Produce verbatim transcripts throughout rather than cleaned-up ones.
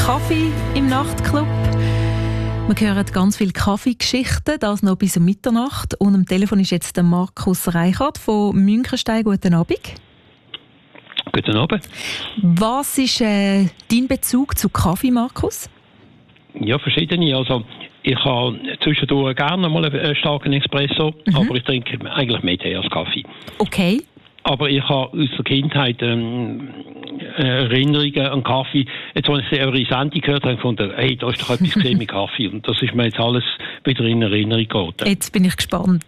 Kaffee im Nachtclub. Wir hören ganz viele Kaffeegeschichten, das noch bis um Mitternacht. Und am Telefon ist jetzt der Markus Reichert von Münchenstein. Guten Abend. Guten Abend. Was ist äh, dein Bezug zu Kaffee, Markus? Ja, verschiedene. Also ich habe zwischendurch gerne mal einen starken Espresso, mhm. aber ich trinke eigentlich mehr Tee als Kaffee. Okay. Aber ich habe aus der Kindheit ähm, Erinnerungen an Kaffee. Jetzt, als ich eure Sendung gehört habe, fand ich, hey, da ist doch etwas gesehen mit Kaffee. Und das ist mir jetzt alles wieder in Erinnerung geraten. Jetzt bin ich gespannt.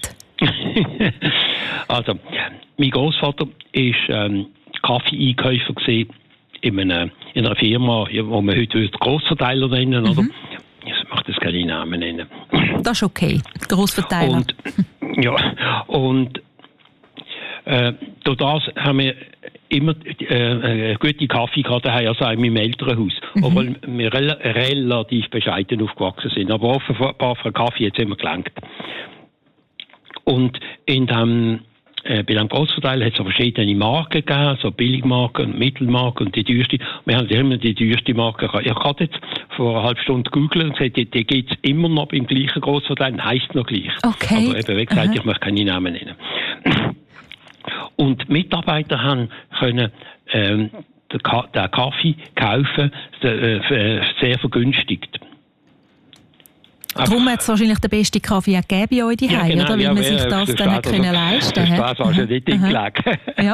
Also, mein Großvater war ähm, Kaffee-Einkäufer gewesen in einer, in einer Firma, die man heute Grossverteiler nennen, oder? Mhm. Ich möchte das keine Namen nennen. Das ist okay, Grossverteiler. Und, ja, und äh, durch das haben wir immer äh, eine gute Kaffee gehabt, also auch in meinem Elternhaus. Mhm. Obwohl wir rel- relativ bescheiden aufgewachsen sind. Aber offenbar für einen Kaffee hat es immer gelangt. Und in dem Äh, bei dem Grossverteiler hat es verschiedene Marken gegeben, so Billigmarken und Mittelmarken und die teuerste. Wir haben immer die teuerste Marke gehabt. Ich habe jetzt vor einer halben Stunde gegoogelt und gesagt, die, die gibt es immer noch beim gleichen Grossverteiler, heisst noch gleich. Okay. Aber eben, wie gesagt, Aha. ich möchte keine Namen nennen. Und die Mitarbeiter haben können ähm, den, Ka- den Kaffee kaufen, den, äh, sehr vergünstigt. Darum hat es wahrscheinlich den besten Kaffee auch gegeben bei euch zu Hause, ja, genau, oder? Weil ja, man ja, sich das dann hat können leisten konnte. Das war schon nicht hingelegt. Ja.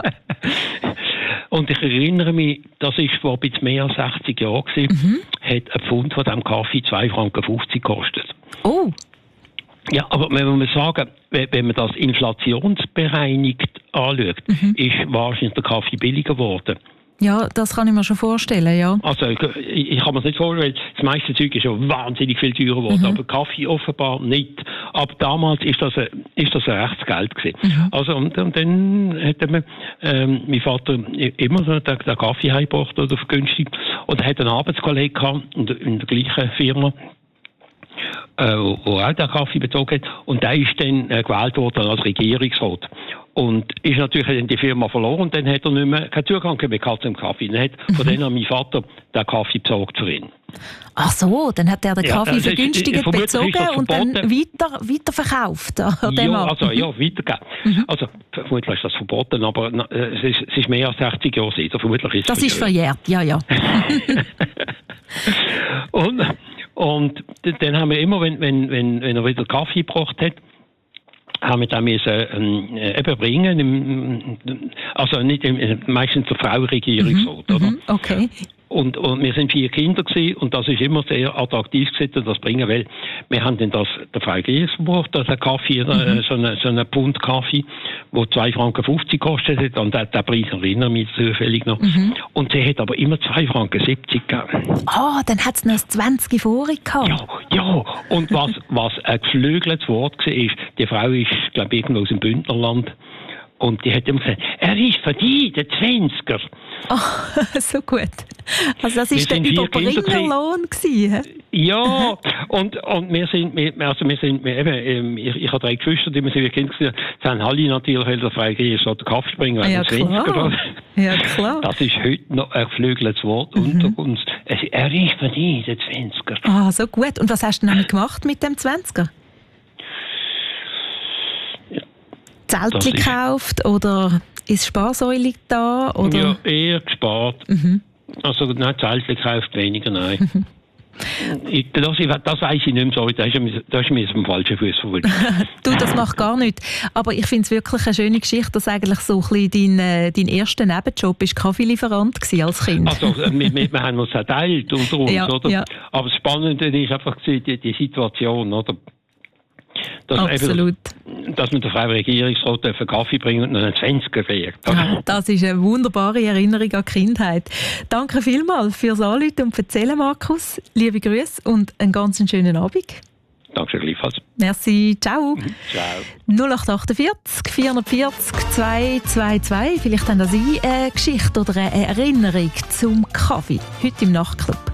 Und ich erinnere mich, das war vor ein bisschen mehr als sechzig Jahren, mhm. hat ein Pfund von diesem Kaffee zwei Franken fünfzig gekostet. Oh! Ja, aber wenn man sagen, wenn man das inflationsbereinigt anschaut, mhm. ist wahrscheinlich der Kaffee billiger geworden. Ja, das kann ich mir schon vorstellen, ja. Also, ich, ich kann mir das nicht vorstellen, weil das meiste Zeug ist schon wahnsinnig viel teurer geworden, mhm. aber Kaffee offenbar nicht. Aber damals ist das ein, ist das ein rechtes Geld gewesen. Mhm. Also, und, und dann hat mir, ähm, mein Vater immer so den, den Kaffee heimgebracht oder vergünstigt. Und er hat einen Arbeitskollegen gehabt in der, in der gleichen Firma, äh, wo, wo auch den Kaffee bezogen hat. Und der ist dann äh, gewählt worden als Regierungsrat. Und ist natürlich in die Firma verloren und dann hat er nicht mehr keinen Zugang mehr zum Kaffee. Dann hat mhm. von denen an mein Vater den Kaffee besorgt für ihn. Ach so, dann hat er den Kaffee ja, vergünstigt bezogen und dann weiter, weiter verkauft an dem Ja, Markt. also ja, weitergeben. Mhm. Also vermutlich ist das verboten, aber äh, es, ist, es ist mehr als sechzig Jahre alt. Also, vermutlich ist das ist verjährt, ja, ja. und, und dann haben wir immer, wenn, wenn, wenn, wenn er wieder Kaffee gebracht hat, haben wir da müssen, äh, eben bringen, im, also nicht im, meistens der Frau Regierungsrat, mhm, oder? Okay. Und, und wir sind vier Kinder gewesen, und das ist immer sehr attraktiv gewesen, das bringen, weil wir haben dann das, der Frau gebracht, also einen Kaffee, mhm. äh, so einen so eine Pfund Kaffee, wo zwei Franken fünfzig kostet hat, und der, der Preis erinnere mich zufällig noch. Mhm. Und sie hat aber immer zwei Franken siebzig gegeben. Ah, oh, dann hat es noch zwanzig vorig gehabt. Ja, ja. Und was, was ein geflügeltes Wort war, ist, die Frau ist, glaube ich, irgendwo aus dem Bündnerland. Und die hat immer gesagt, er ist für dich, der Zwanziger. Oh, so gut. Also das war der Überbringerlohn gewesen. Ja, und, und wir sind, wir, also wir sind, wir eben, ich, ich habe drei Geschwister, die wir sind wie Kinder gewesen, sie haben alle natürlich, der Freie statt den Kaffee bringen, weil ja, der Zwanziger. Ja, klar. Das ist heute noch ein geflügeltes Wort mhm. unter uns. Er ist für dich, der Zwanziger. Ah, so gut. Und was hast du denn gemacht mit dem Zwanziger? Zeltchen gekauft oder ist Sparsäule da? Oder? Ja, eher gespart. Mhm. Also nein, Zeltchen gekauft, weniger, nein. Mhm. Ich, das, das weiss ich nicht mehr so, da ist mir, da ist mir auf dem falschen Fuß verwunden. Du, das macht gar nichts. Aber ich finde es wirklich eine schöne Geschichte, dass eigentlich so ein bisschen dein, dein erster Nebenjob ist Kaffeelieferant gewesen als Kind. Also wir, wir, wir haben uns erteilt unter uns, ja, oder? Ja. Aber das Spannende ist einfach die, die Situation, oder? Dass Absolut. Eben, dass man der Frau Regierungsrat einen Kaffee bringt und einen Zwanziger fährt. Ja, das ist eine wunderbare Erinnerung an die Kindheit. Danke vielmals fürs Anrufen und Erzählen, Markus. Liebe Grüße und einen ganz schönen Abend. Danke gleichfalls. Merci, ciao. Mhm. Ciao. null acht achtundvierzig vierundvierzig zweihundertzweiundzwanzig. Vielleicht haben Sie eine Geschichte oder eine Erinnerung zum Kaffee heute im Nachtclub.